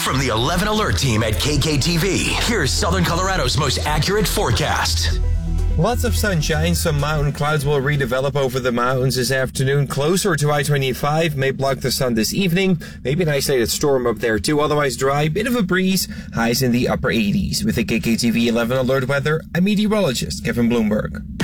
From the 11 Alert team at KKTV, here's Southern Colorado's most accurate forecast. Lots of sunshine. Some mountain clouds will redevelop over the mountains this afternoon. Closer to I-25 may block the sun this evening. Maybe an isolated storm up there too. Otherwise dry, bit of a breeze. Highs in the upper 80s. With the KKTV 11 Alert weather, I'm meteorologist Kevin Bloomberg.